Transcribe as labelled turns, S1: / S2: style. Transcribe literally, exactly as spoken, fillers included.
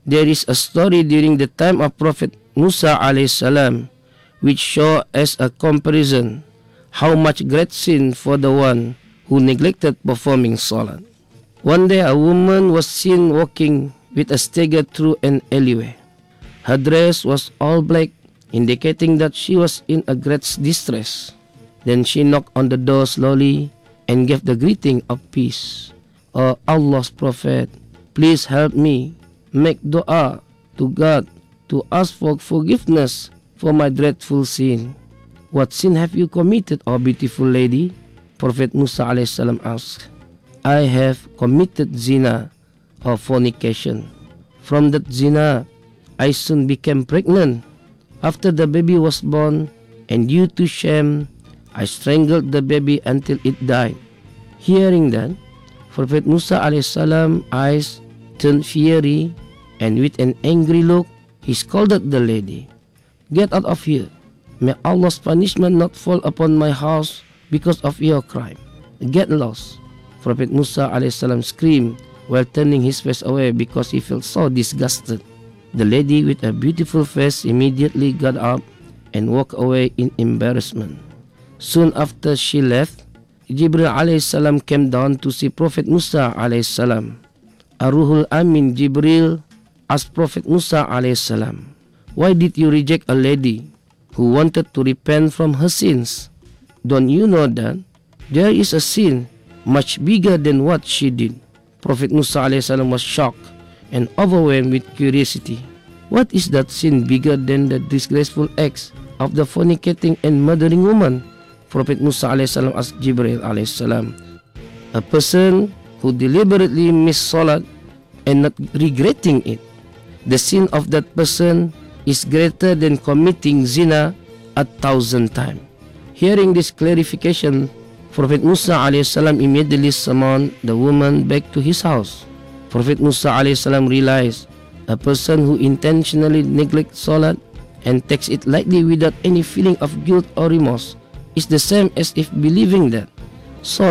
S1: There is a story during the time of Prophet Musa alayhi salam which show as a comparison how much great sin for the one who neglected performing salat. One day a woman was seen walking with a stagger through an alleyway. Her dress was all black, indicating that she was in a great distress. Then she knocked on the door slowly and gave the greeting of peace. "O Allah's Prophet, please help me. Make dua to God to ask for forgiveness for my dreadful sin." "What sin have you committed, O beautiful lady?" Prophet Musa alayhi salam asked. "I have committed zina or fornication. From that zina, I soon became pregnant. After the baby was born, and due to shame, I strangled the baby until it died." Hearing that, Prophet Musa alayhi salam eyes turned fiery, and with an angry look, he scolded the lady. "Get out of here. May Allah's punishment not fall upon my house because of your crime. Get lost." Prophet Musa alayhi salam screamed while turning his face away because he felt so disgusted. The lady with a beautiful face immediately got up and walked away in embarrassment. Soon after she left, Jibril alayhi salam came down to see Prophet Musa alayhi salam. Ar-Ruhul Amin Jibril asked Prophet Musa alayhi salam, "Why did you reject a lady who wanted to repent from her sins? Don't you know that there is a sin much bigger than what she did?" Prophet Musa alayhi salam was shocked and overwhelmed with curiosity. "What is that sin bigger than the disgraceful acts of the fornicating and murdering woman?" Prophet Musa alayhi salam asked Jibril alayhi salam. "A person who deliberately missed salat and not regretting it. The sin of that person is greater than committing zina a thousand times." Hearing this clarification, Prophet Musa alayhi salam immediately summoned the woman back to his house. Prophet Musa alayhi salam realized a person who intentionally neglects salat and takes it lightly without any feeling of guilt or remorse is the same as if believing that salat